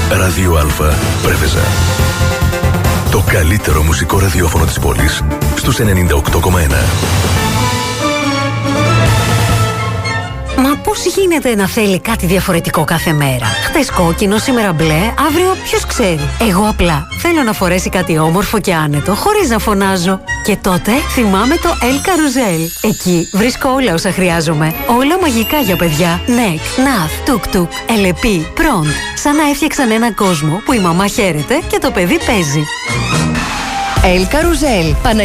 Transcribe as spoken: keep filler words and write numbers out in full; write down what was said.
Ράδιο Α, Πρέβεζα. Το καλύτερο μουσικό ραδιόφωνο της πόλης στους ενενήντα οκτώ κόμμα ένα. Μα πώς γίνεται να θέλει κάτι διαφορετικό κάθε μέρα? Χτες κόκκινο, σήμερα μπλε, αύριο ποιος ξέρει. Εγώ απλά θέλω να φορέσει κάτι όμορφο και άνετο, χωρίς να φωνάζω. Και τότε θυμάμαι το El Carousel. Εκεί βρίσκω όλα όσα χρειάζομαι. Όλα μαγικά για παιδιά. Νεκ, Ναθ, Τουκ Τουκ, Ελεπί, Προντ. Σαν να έφτιαξαν έναν κόσμο που η μαμά χαίρεται και το παιδί παίζει. El Carousel.